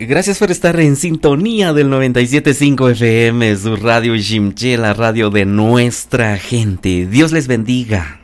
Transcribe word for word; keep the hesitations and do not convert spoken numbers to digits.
Gracias por estar en sintonía del noventa y siete punto cinco F M, su radio Jimche, la radio de nuestra gente. Dios les bendiga.